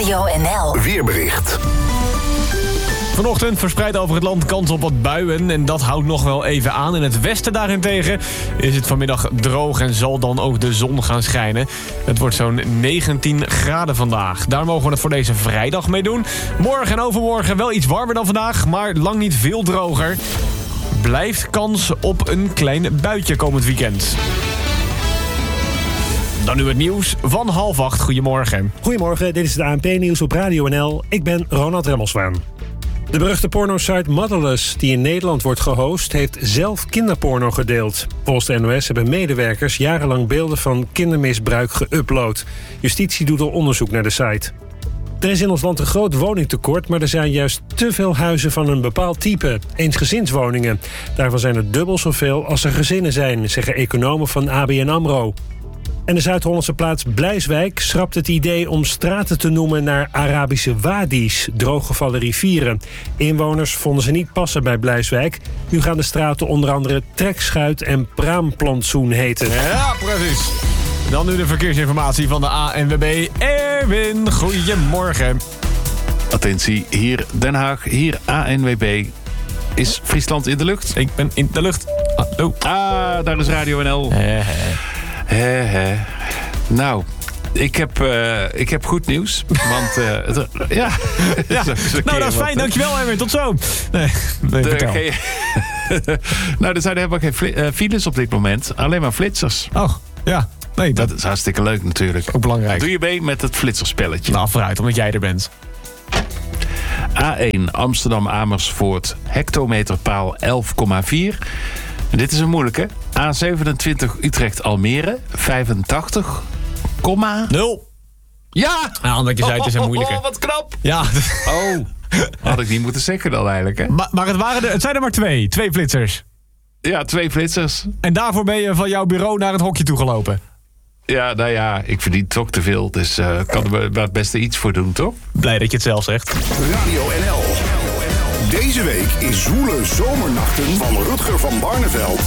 Radio NL Weerbericht. Vanochtend verspreid over het land kans op wat buien en dat houdt nog wel even aan. In het westen daarentegen is het vanmiddag droog en zal dan ook de zon gaan schijnen. Het wordt zo'n 19 graden vandaag. Daar mogen we het voor deze vrijdag mee doen. Morgen en overmorgen wel iets warmer dan vandaag, maar lang niet veel droger. Blijft kans op een klein buitje komend weekend. Dan nu het nieuws van 7:30. Goedemorgen. Goedemorgen, dit is het ANP-nieuws op Radio NL. Ik ben Ronald Remmelswaan. De beruchte pornosite Motherless, die in Nederland wordt gehost, heeft zelf kinderporno gedeeld. Volgens de NOS hebben medewerkers jarenlang beelden van kindermisbruik geüpload. Justitie doet al onderzoek naar de site. Er is in ons land een groot woningtekort, maar er zijn juist te veel huizen van een bepaald type. Eensgezinswoningen. Daarvan zijn er dubbel zoveel als er gezinnen zijn, zeggen economen van ABN AMRO. En de Zuid-Hollandse plaats Blijswijk schrapt het idee om straten te noemen naar Arabische wadi's, drooggevallen rivieren. Inwoners vonden ze niet passen bij Blijswijk. Nu gaan de straten onder andere Trekschuit en Praamplantsoen heten. Ja, precies. Dan nu de verkeersinformatie van de ANWB. Erwin, goedemorgen. Attentie, hier Den Haag, hier ANWB. Is Friesland in de lucht? Ik ben in de lucht. Hallo. Daar is Radio NL. Nou, ik heb goed nieuws. Want, ja. Nou, dat is fijn. Dankjewel, Erwin. Tot zo. Nee, vertel. Nou, er zijn helemaal geen files op dit moment. Alleen maar flitsers. Oh, ja. Nee, dat is hartstikke leuk natuurlijk. Ook belangrijk. Doe je mee met het flitserspelletje. Nou, vooruit, omdat jij er bent. A1 Amsterdam-Amersfoort, hectometerpaal 11,4. En dit is een moeilijke. A27 Utrecht-Almere, 85, 0. Ja! Nou, omdat je zei, het is een moeilijke. Oh, wat knap! Ja. Oh, had ik niet moeten zeggen dan eigenlijk, hè? Maar het zijn er maar twee. 2 flitsers. Ja, 2 flitsers. En daarvoor ben je van jouw bureau naar het hokje toegelopen. Ja, nou ja, ik verdien toch te veel. Dus ik kan er het beste iets voor doen, toch? Blij dat je het zelf zegt. Radio NL. Deze week is Zwoele Zomernachten van Rutger van Barneveld